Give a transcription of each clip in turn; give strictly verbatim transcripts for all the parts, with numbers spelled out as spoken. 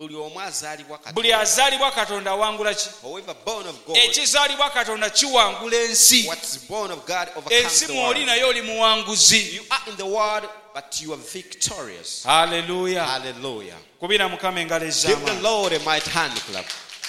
buli azaalibwa Katonda awangula ki? Ekizaalibwa Katonda kiwangula ensi. Ensi mw'oli naye oli muwanguzi. But you are victorious. Hallelujah. Hallelujah. Kubira Mukama engalo Give the ez'amaanyi. Lord a mighty hand clap.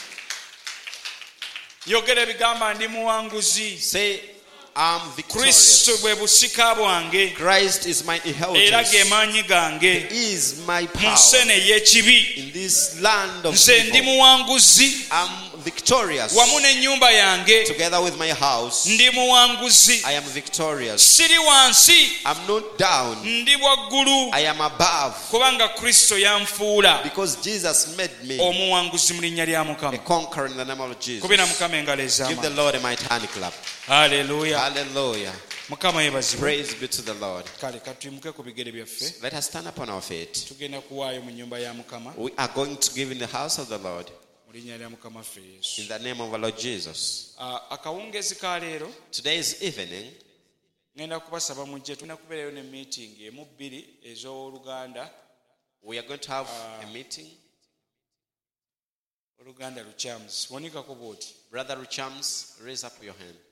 Yogera ebigamba ndi muwanguzi. Say, I'm victorious. Kristo bwe busika bwange. Christ is my Era inheritance. ge maanyi gange. He is my Mu power. nsene y'ekibi. In this land of Nze ndi evil, muwanguzi. I'm victorious. Wamu n'ennyumba yange. Together with my house, Ndi muwanguzi. I am victorious. Siri wansi. I'm not down. Ndi waggulu. I am above. Kubanga Kristo yanfuula Because Jesus made me omuwanguzi mu linnya lya a Mukama. conqueror in the name of Jesus. Kubira Mukama engalo Give the ez'amaanyi. Lord a mighty hand clap. Hallelujah. Hallelujah. Mukama yeebazibwe. Praise be to the Lord. Kale katuyimuke ku bigere byaffe. Let us stand upon our feet. Tugenda kuwaayo mu nnyumba ya Mukama. We are going to give in the house of the Lord Mu linnya lya Mukama waffe Yesu. in the name of our Lord Jesus. Ah, akawungeezi ka leero Today's evening, ngenda kubasaba mujje tulina kubeerayo ne meeting emu bbiri ez'oluganda we are going to have a meeting. oluganda lukyamuzi wonikako bwoti Brother Ruchams, raise up your hand.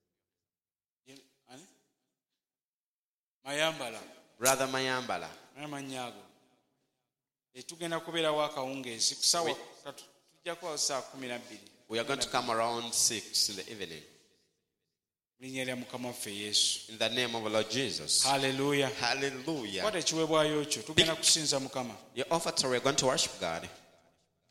Ani? Mayambala Brother Mayambala. amannya ago E, tugenda kubeerawo akawungeezi ku ssaawa katu tujja kubawo saa kumi na bbiri We are going to come around six in the evening. mu linnya lya Mukama waffe Yesu. In the name of our Lord Jesus. Hallelujah. Hallelujah. Kwata ekiweebwayo kyo tugenda kusinza Mukama. Your offer, we are going to worship God.